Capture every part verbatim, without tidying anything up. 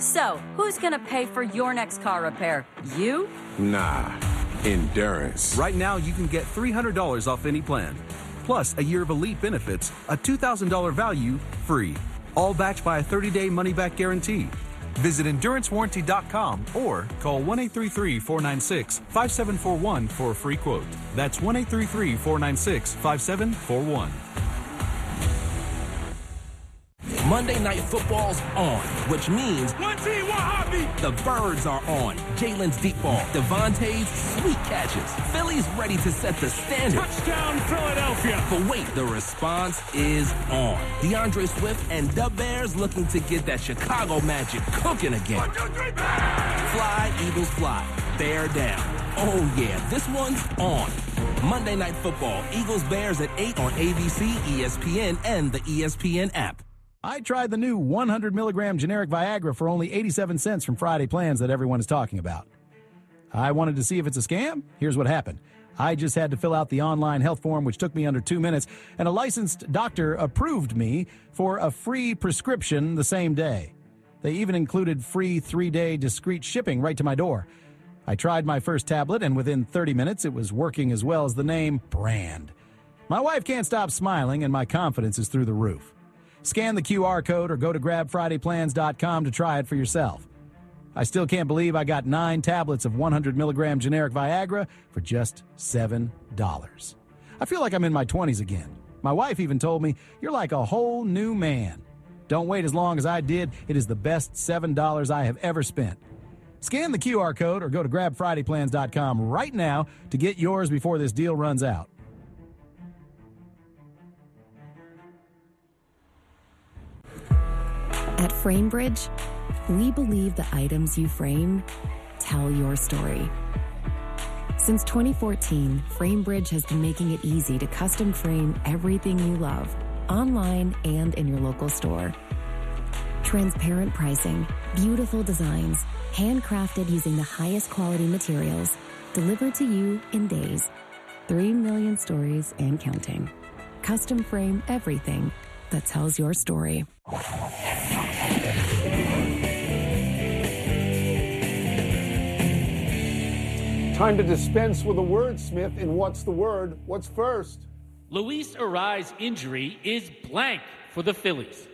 So, who's gonna pay for your next car repair? You? Nah, Endurance. Right now, you can get three hundred dollars off any plan. Plus, a year of elite benefits, a two thousand dollars value, free. All backed by a thirty-day money-back guarantee. Visit endurance warranty dot com or call one eight three three, four nine six, five seven four one for a free quote. That's one eight three three, four nine six, five seven four one. Monday Night Football's on, which means the birds are on. Jalen's deep ball, Devontae's sweet catches. Philly's ready to set the standard. Touchdown, Philadelphia. But wait, the response is on. DeAndre Swift and the Bears looking to get that Chicago magic cooking again. One, two, three, Bears! Fly, Eagles, fly. Bear down. Oh, yeah, this one's on. Monday Night Football, Eagles-Bears at eight on A B C, E S P N, and the E S P N app. I tried the new one hundred milligram generic Viagra for only eighty-seven cents from Friday Plans that everyone is talking about. I wanted to see if it's a scam. Here's what happened. I just had to fill out the online health form, which took me under two minutes, and a licensed doctor approved me for a free prescription the same day. They even included free three-day discreet shipping right to my door. I tried my first tablet, and within thirty minutes, it was working as well as the name brand. My wife can't stop smiling, and my confidence is through the roof. Scan the Q R code or go to grab friday plans dot com to try it for yourself. I still can't believe I got nine tablets of one hundred milligram generic Viagra for just seven dollars. I feel like I'm in my twenties again. My wife even told me, "You're like a whole new man." Don't wait as long as I did. It is the best seven dollars I have ever spent. Scan the Q R code or go to grab friday plans dot com right now to get yours before this deal runs out. At FrameBridge, we believe the items you frame tell your story. Since twenty fourteen, FrameBridge has been making it easy to custom frame everything you love, online and in your local store. Transparent pricing, beautiful designs, handcrafted using the highest quality materials, delivered to you in days. Three million stories and counting. Custom frame everything that tells your story. Time to dispense with a wordsmith in What's the Word? What's first? Luis Arraez's injury is blank for the Phillies.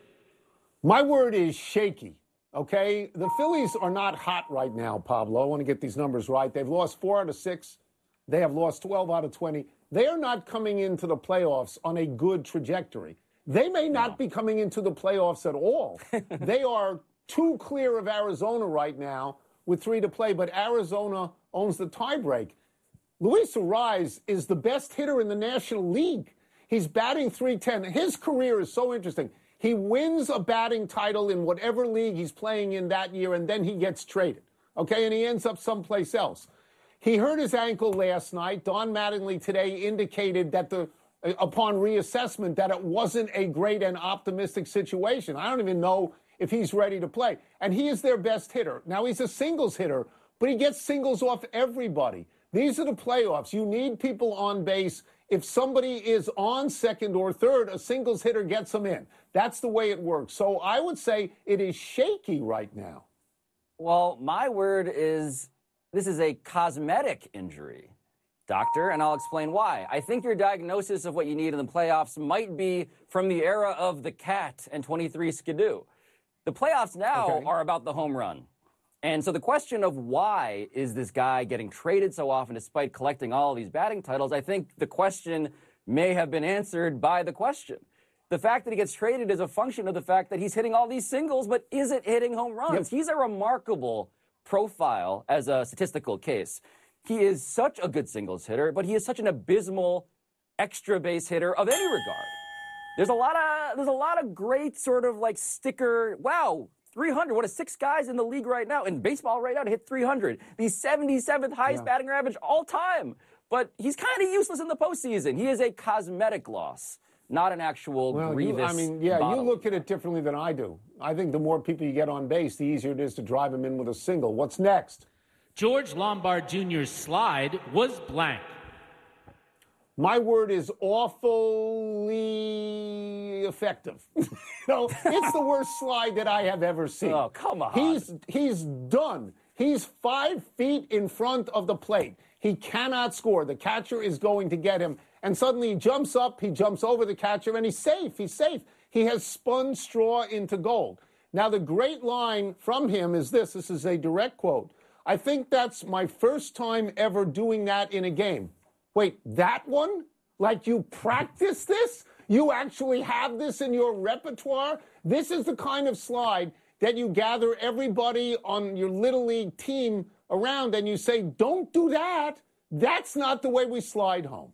My word is shaky, okay? The Phillies are not hot right now, Pablo. I want to get these numbers right. They've lost four out of six. They have lost twelve out of twenty. They are not coming into the playoffs on a good trajectory. They may not no. be coming into the playoffs at all. They are too clear of Arizona right now with three to play, but Arizona owns the tiebreak. Luis Arraez is the best hitter in the National League. He's batting three ten. His career is so interesting. He wins a batting title in whatever league he's playing in that year, and then he gets traded, okay, and he ends up someplace else. He hurt his ankle last night. Don Mattingly today indicated that the upon reassessment that it wasn't a great and optimistic situation. I don't even know if he's ready to play. And he is their best hitter. Now, he's a singles hitter, but he gets singles off everybody. These are the playoffs. You need people on base. If somebody is on second or third, a singles hitter gets them in. That's the way it works. So I would say it is shaky right now. Well, my word is this is a cosmetic injury, doctor, and I'll explain why. I think your diagnosis of what you need in the playoffs might be from the era of the cat and twenty-three Skidoo. The playoffs now okay. are about the home run. And so the question of why is this guy getting traded so often despite collecting all of these batting titles, I think the question may have been answered by the question. The fact that he gets traded is a function of the fact that he's hitting all these singles, but isn't hitting home runs. Yep. He's a remarkable profile as a statistical case. He is such a good singles hitter, but he is such an abysmal extra base hitter of any regard. There's a lot of there's a lot of great sort of like sticker, wow, three hundred. What are six guys in the league right now, in baseball right now, to hit three hundred? The seventy-seventh highest yeah. batting average all time. But he's kind of useless in the postseason. He is a cosmetic loss, not an actual well, grievous you, I mean, yeah, bottle. You look at it differently than I do. I think the more people you get on base, the easier it is to drive them in with a single. What's next? George Lombard Junior's slide was blank. My word is awfully effective. you know, it's the worst slide that I have ever seen. Oh, come on. He's he's done. He's five feet in front of the plate. He cannot score. The catcher is going to get him. And suddenly he jumps up, he jumps over the catcher, and he's safe. He's safe. He has spun straw into gold. Now, the great line from him is this. This is a direct quote. I think that's my first time ever doing that in a game. Wait, that one? Like you practice this? You actually have this in your repertoire? This is the kind of slide that you gather everybody on your Little League team around and you say, don't do that. That's not the way we slide home.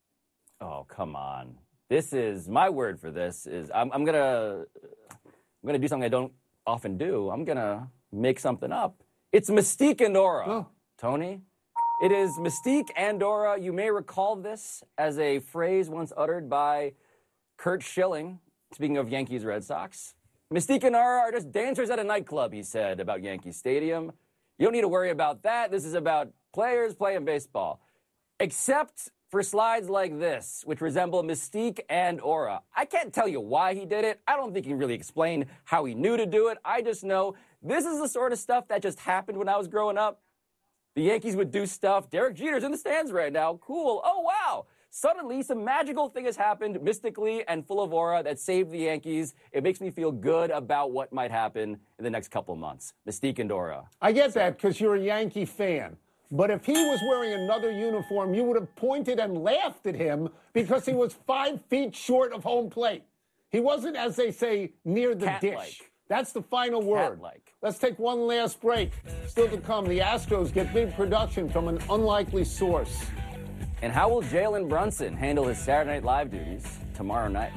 Oh, come on. This is, my word for this is, I'm, I'm going to I'm gonna do something I don't often do. I'm going to make something up. It's Mystique and Aura, oh. Tony. It is Mystique and Aura. You may recall this as a phrase once uttered by Curt Schilling, speaking of Yankees Red Sox. Mystique and Aura are just dancers at a nightclub, he said about Yankee Stadium. You don't need to worry about that. This is about players playing baseball. Except for slides like this, which resemble Mystique and Aura. I can't tell you why he did it. I don't think he really explained how he knew to do it. I just know this is the sort of stuff that just happened when I was growing up. The Yankees would do stuff. Derek Jeter's in the stands right now. Cool. Oh, wow. Suddenly, some magical thing has happened mystically and full of aura that saved the Yankees. It makes me feel good about what might happen in the next couple of months. Mystique and Aura. I get that because you're a Yankee fan. But if he was wearing another uniform, you would have pointed and laughed at him because he was five feet short of home plate. He wasn't, as they say, near the Cat-like. dish. That's the final word. Cat-like. Let's take one last break. Still to come, the Astros get big production from an unlikely source. And how will Jalen Brunson handle his Saturday Night Live duties tomorrow night?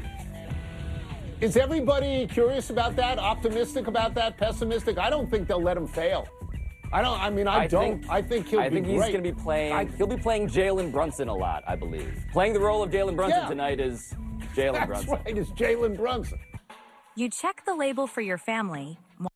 Is everybody curious about that, optimistic about that, pessimistic? I don't think they'll let him fail. I don't. I mean, I, I don't. Think, I think he'll I be think great. he's going to be playing. I, he'll be playing Jalen Brunson a lot, I believe. Playing the role of Jalen Brunson yeah. tonight is Jalen Brunson. That's right. It's Jalen Brunson. You check the label for your family.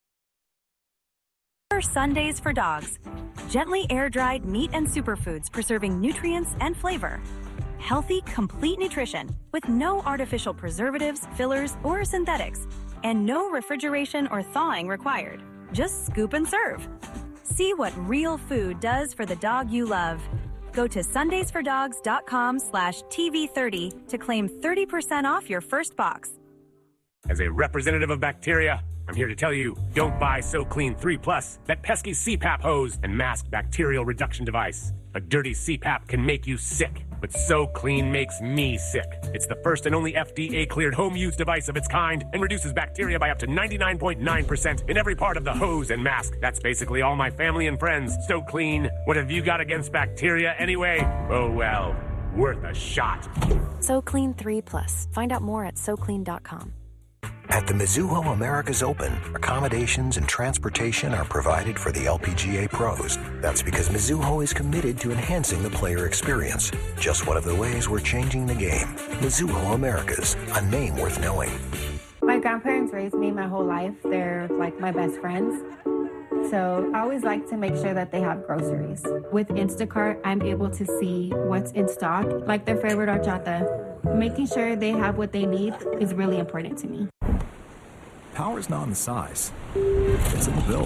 Sundays for dogs. Gently air-dried meat and superfoods preserving nutrients and flavor. Healthy, complete nutrition with no artificial preservatives, fillers, or synthetics. And no refrigeration or thawing required. Just scoop and serve. See what real food does for the dog you love. Go to sundaysfordogs.com slash TV30 to claim thirty percent off your first box. As a representative of bacteria, I'm here to tell you, don't buy SoClean three plus, that pesky C PAP hose and masked bacterial reduction device. A dirty C PAP can make you sick, but SoClean makes me sick. It's the first and only F D A-cleared home use device of its kind and reduces bacteria by up to ninety-nine point nine percent in every part of the hose and mask. That's basically all my family and friends. SoClean, what have you got against bacteria anyway? Oh well, worth a shot. SoClean three plus. Find out more at so clean dot com. At the Mizuho America's Open, accommodations and transportation are provided for the L P G A pros. That's because Mizuho is committed to enhancing the player experience. Just one of the ways we're changing the game. Mizuho Americas, a name worth knowing. My grandparents raised me my whole life. They're like my best friends. So I always like to make sure that they have groceries. With Instacart, I'm able to see what's in stock, like their favorite horchata. Making sure they have what they need is really important to me. Power's not in the size, it's in the build.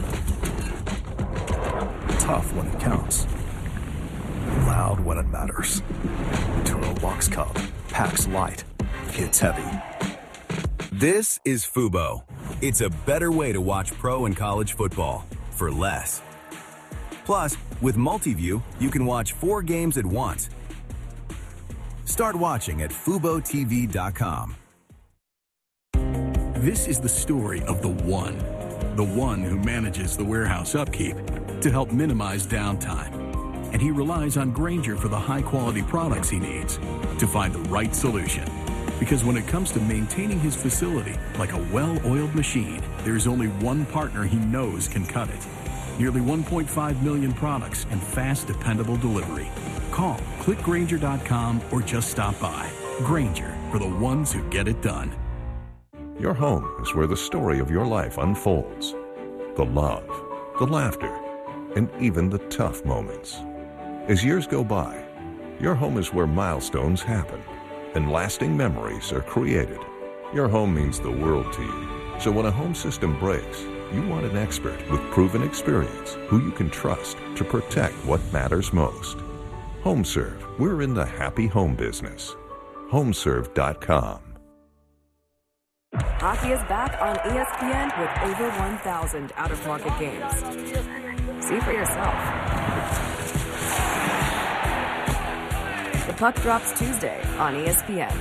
Tough when it counts. Loud when it matters. Turo Box Cub. Packs light. Hits heavy. This is Fubo. It's a better way to watch pro and college football for less. Plus, with Multiview, you can watch four games at once. Start watching at fubo t v dot com. This is the story of the one. The one who manages the warehouse upkeep to help minimize downtime. And he relies on Grainger for the high-quality products he needs to find the right solution. Because when it comes to maintaining his facility like a well-oiled machine, there's only one partner he knows can cut it. Nearly one point five million products and fast, dependable delivery. Call, click Grainger dot com, or just stop by. Grainger, for the ones who get it done. Your home is where the story of your life unfolds. The love, the laughter, and even the tough moments. As years go by, Your home is where milestones happen and lasting memories are created. Your home means the world to you. So when a home system breaks, you want an expert with proven experience who you can trust to protect what matters most. HomeServe, we're in the happy home business. home serve dot com. Hockey is back on E S P N with over one thousand out-of-market games. See for yourself. The puck drops Tuesday on E S P N.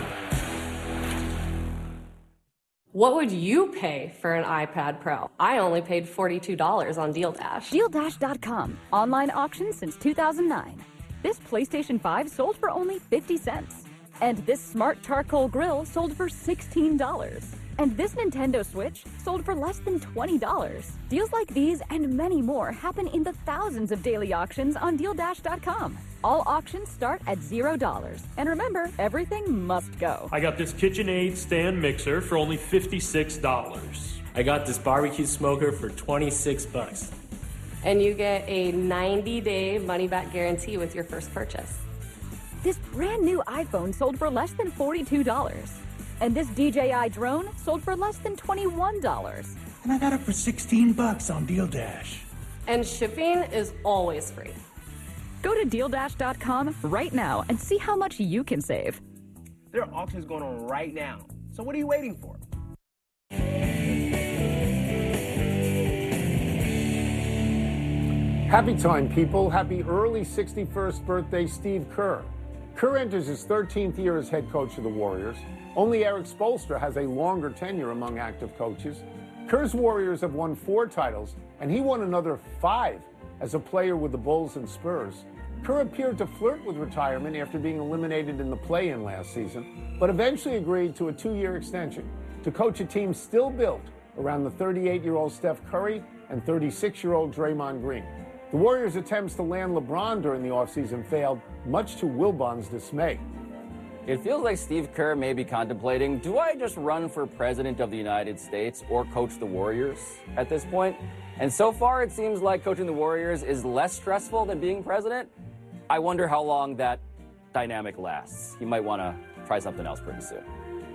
What would you pay for an iPad Pro? I only paid forty-two dollars on Deal Dash. Deal Dash dot com. Online auction since two thousand nine. This PlayStation five sold for only fifty cents. And this smart charcoal grill sold for sixteen dollars. And this Nintendo Switch sold for less than twenty dollars. Deals like these and many more happen in the thousands of daily auctions on Deal Dash dot com. All auctions start at zero dollars. And remember, everything must go. I got this KitchenAid stand mixer for only fifty-six dollars. I got this barbecue smoker for twenty-six bucks. And you get a ninety-day money-back guarantee with your first purchase. This brand new iPhone sold for less than forty-two dollars. And this D J I drone sold for less than twenty-one dollars. And I got it for sixteen bucks on Deal Dash. And shipping is always free. Go to Deal Dash dot com right now and see how much you can save. There are auctions going on right now. So what are you waiting for? Happy time, people. Happy early sixty-first birthday, Steve Kerr. Kerr enters his thirteenth year as head coach of the Warriors. Only Eric Spoelstra has a longer tenure among active coaches. Kerr's Warriors have won four titles, and he won another five as a player with the Bulls and Spurs. Kerr appeared to flirt with retirement after being eliminated in the play-in last season, but eventually agreed to a two-year extension to coach a team still built around the thirty-eight-year-old Steph Curry and thirty-six-year-old Draymond Green. The Warriors' attempts to land LeBron during the offseason failed, much to Wilbon's dismay. It feels like Steve Kerr may be contemplating, do I just run for president of the United States or coach the Warriors at this point? And so far, it seems like coaching the Warriors is less stressful than being president. I wonder how long that dynamic lasts. He might want to try something else pretty soon.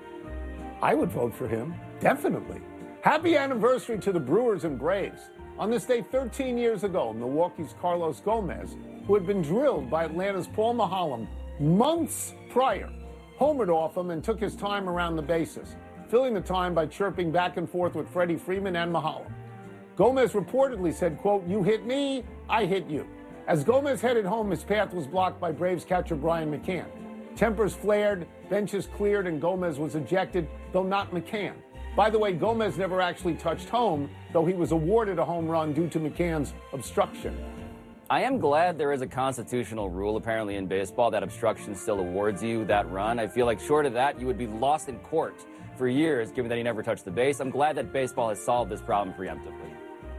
I would vote for him, definitely. Happy anniversary to the Brewers and Braves. On this day thirteen years ago, Milwaukee's Carlos Gomez, who had been drilled by Atlanta's Paul Maholm months prior, homered off him and took his time around the bases, filling the time by chirping back and forth with Freddie Freeman and Maholm. Gomez reportedly said, quote, "You hit me, I hit you." As Gomez headed home, his path was blocked by Braves catcher Brian McCann. Tempers flared, benches cleared, and Gomez was ejected, though not McCann. By the way, Gomez never actually touched home, though he was awarded a home run due to McCann's obstruction. I am glad there is a constitutional rule, apparently, in baseball that obstruction still awards you that run. I feel like short of that, you would be lost in court for years, given that he never touched the base. I'm glad that baseball has solved this problem preemptively.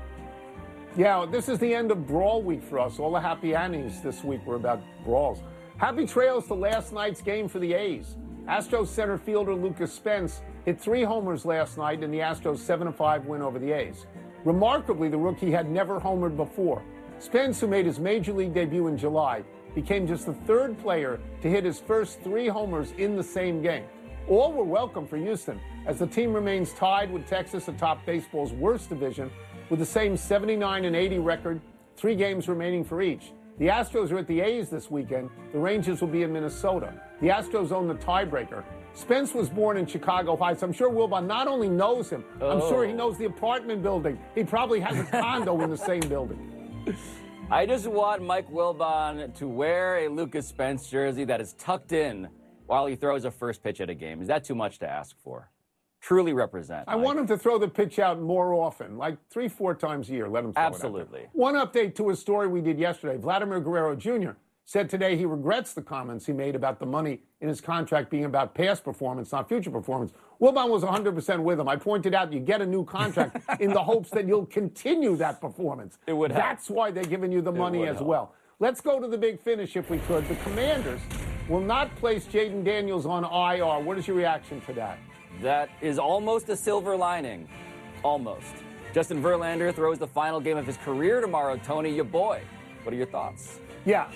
Yeah, this is the end of Brawl Week for us. All the happy endings this week were about brawls. Happy trails to last night's game for the A's. Astros center fielder Lucas Spence hit three homers last night in the Astros seven to five win over the A's. Remarkably, the rookie had never homered before. Spence, who made his major league debut in July, became just the third player to hit his first three homers in the same game. All were welcome for Houston, as the team remains tied with Texas atop baseball's worst division with the same seventy-nine and eighty record, three games remaining for each. The Astros are at the A's this weekend. The Rangers will be in Minnesota. The Astros own the tiebreaker. Spence was born in Chicago Heights. I'm sure Wilbon not only knows him, oh. I'm sure he knows the apartment building. He probably has a condo in the same building. I just want Mike Wilbon to wear a Lucas Spence jersey that is tucked in while he throws a first pitch at a game. Is that too much to ask for? Truly represent. I Mike. want him to throw the pitch out more often, like three, four times a year. Let him throw Absolutely. It out. One update to a story we did yesterday. Vladimir Guerrero Junior said today he regrets the comments he made about the money in his contract being about past performance, not future performance. Wilbon was one hundred percent with him. I pointed out you get a new contract in the hopes that you'll continue that performance. It would help. That's why they're giving you the money as help. well. Let's go to the big finish if we could. The Commanders will not place Jaden Daniels on I R. What is your reaction to that? That is almost a silver lining. Almost. Justin Verlander throws the final game of his career tomorrow. Tony, your boy. What are your thoughts? Yeah.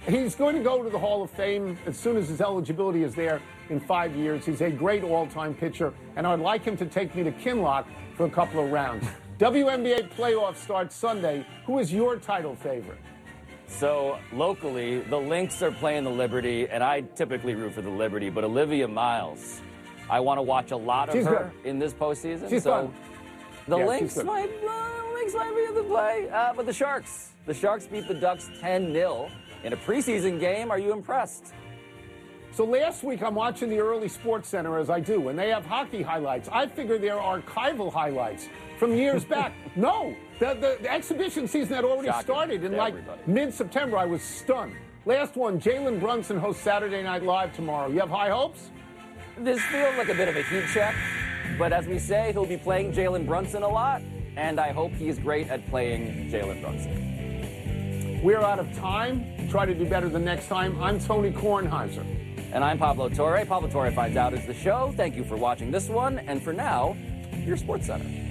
He's going to go to the Hall of Fame as soon as his eligibility is there in five years. He's a great all-time pitcher, and I'd like him to take me to Kinloch for a couple of rounds. W N B A playoffs start Sunday. Who is your title favorite? So, locally, the Lynx are playing the Liberty, and I typically root for the Liberty, but Olivia Miles, I want to watch a lot of She's her good. in this postseason. She's so fun. The Yeah, Lynx she's good. might, uh, Lynx might be in the play, uh, but the Sharks. The Sharks beat the Ducks ten nil in a preseason game. Are you impressed? So last week, I'm watching the early Sports Center, as I do, and they have hockey highlights. I figure they're archival highlights from years back. No, the, the, the exhibition season had already Shocking started in to like everybody. mid-September. I was stunned. Last one, Jalen Brunson hosts Saturday Night Live tomorrow. You have high hopes? This feels like a bit of a heat check, but as we say, he'll be playing Jalen Brunson a lot, and I hope he's great at playing Jalen Brunson. We're out of time. Try to do better the next time. I'm Tony Kornheiser. And I'm Pablo Torre. Pablo Torre Finds Out is the show. Thank you for watching this one, and for now, your Sports Center.